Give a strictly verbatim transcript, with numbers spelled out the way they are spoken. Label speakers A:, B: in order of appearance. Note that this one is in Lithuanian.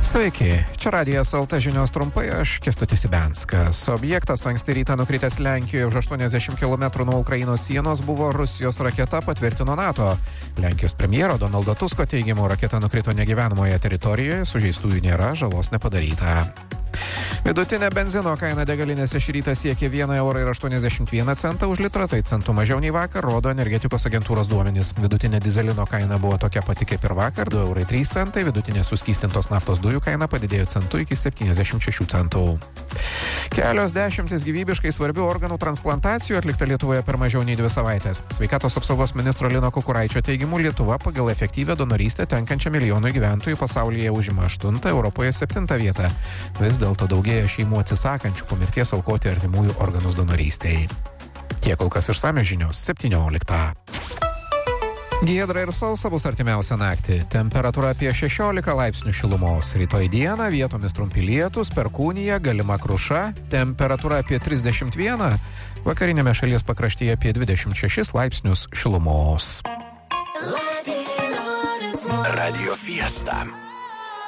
A: Sveiki, čia Radijas L T žinios trumpai, aš Kęstutis Ibenskas. Objektas anksti rytą nukritęs Lenkijoje už aštuoniasdešimt kilometrų nuo Ukrainos sienos buvo Rusijos raketa, patvirtino NATO. Lenkijos premjero Donaldo Tusko teigimu, raketa nukrito negyvenamoje teritorijoje, sužeistųjų nėra, žalos nepadaryta. Vidutinė benzino kaina degalinėse šį rytą siekė vieną eurą ir aštuoniasdešimt vieną centą už litrą, tai centų mažiau nei vakar, rodo energetikos agentūros duomenys. Vidutinė dizelino kaina buvo tokia pati kaip ir vakar, du eurai trys centai, vidutinė suskystintos naftos dujų kaina padidėjo centų iki septyniasdešimt šešių centų. Kelios dešimtis gyvybiškai svarbių organų transplantacijų atlikta Lietuvoje per mažiau nei dvi savaitės. Sveikatos apsaugos ministro Lino Kukuraičio teigimu, Lietuva pagal efektyvią donorystę tenkančią milijonui gyventojų pasaulyje užima aštuntą, Europoje septintą vietą. Vis dėlto daugėja šeimų atsisakančių po mirties aukoti artimųjų organus donorystei. Tiek kol kas išsamios žinios septynioliktą. Giedra ir sausa bus artimiausią naktį. Temperatūra apie šešiolika laipsnių šilumos. Rytoj dieną vietomis trumpi lietūs, perkūnija, galima kruša. Temperatūra apie trisdešimt vieną. Vakarinėme šalies pakraštyje apie dvidešimt šešis laipsnius šilumos.
B: Radio Fiesta.